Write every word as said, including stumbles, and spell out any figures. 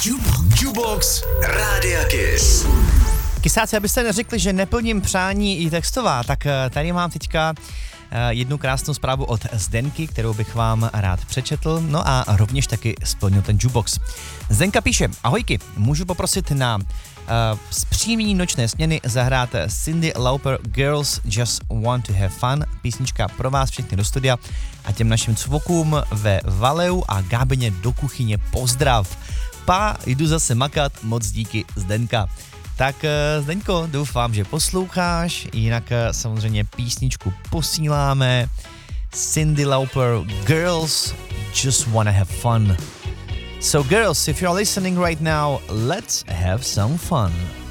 Jubox Rádia Kiss. Kysáci, abyste neřekli, že neplním přání i textová, tak tady mám teďka jednu krásnou zprávu od Zdenky, kterou bych vám rád přečetl, no a rovněž taky splnil ten jukebox. Zdenka píše: ahojky, můžu poprosit na uh, zpříjmení nočné směny zahrát Cyndi Lauper Girls Just Want to Have Fun, písnička pro vás všechny do studia a těm našim cvokům ve Valeu a Gábeně do kuchyně pozdrav. Pa, jdu zase makat, moc díky, Zdenka. Tak Zdeňko, doufám, že posloucháš, jinak samozřejmě písničku posíláme. Cyndi Lauper, Girls Just Wanna Have Fun. So girls, if you're listening right now, let's have some fun.